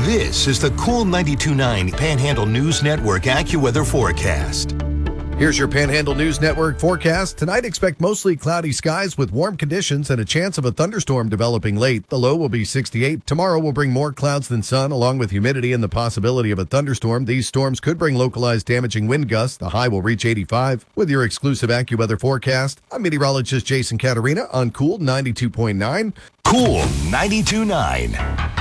This is the Cool 92.9 Panhandle News Network AccuWeather forecast. Here's your Panhandle News Network forecast. Tonight, expect mostly cloudy skies with warm conditions and a chance of a thunderstorm developing late. The low will be 68. Tomorrow will bring more clouds than sun, along with humidity and the possibility of a thunderstorm. These storms could bring localized damaging wind gusts. The high will reach 85. With your exclusive AccuWeather forecast, I'm meteorologist Jason Caterina on Cool 92.9. Cool 92.9.